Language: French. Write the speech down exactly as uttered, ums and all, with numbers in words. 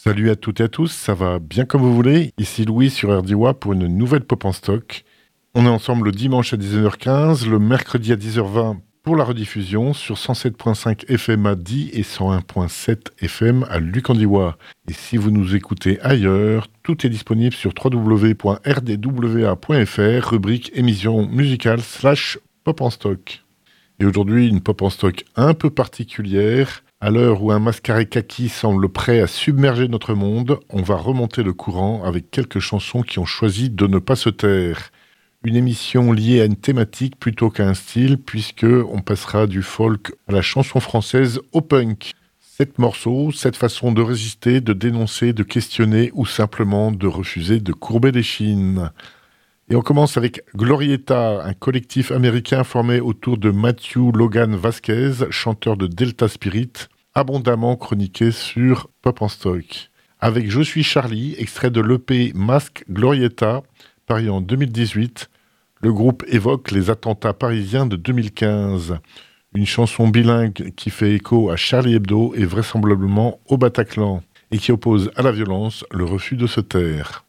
Salut à toutes et à tous, ça va bien comme vous voulez. Ici Louis sur R D W A pour une nouvelle Pop en stock. On est ensemble le dimanche à dix-neuf heures quinze, le mercredi à dix heures vingt pour la rediffusion sur cent sept virgule cinq F M à Die et cent un virgule sept F M à Lucandiwa. Et si vous nous écoutez ailleurs, tout est disponible sur w w w point r d w a point f r, rubrique émission musicale slash Pop en stock. Et aujourd'hui, une Pop en stock un peu particulière. À l'heure où un mascaré kaki semble prêt à submerger notre monde, on va remonter le courant avec quelques chansons qui ont choisi de ne pas se taire. Une émission liée à une thématique plutôt qu'à un style, puisque on passera du folk à la chanson française au punk. Sept morceaux, cette façon de résister, de dénoncer, de questionner ou simplement de refuser de courber les chines. Et on commence avec Glorieta, un collectif américain formé autour de Matthew Logan Vasquez, chanteur de Delta Spirit, abondamment chroniqué sur Pop en stock. Avec Je suis Charlie, extrait de l'E P Masque Glorieta, paru en deux mille dix-huit, le groupe évoque les attentats parisiens de deux mille quinze. Une chanson bilingue qui fait écho à Charlie Hebdo et vraisemblablement au Bataclan, et qui oppose à la violence le refus de se taire.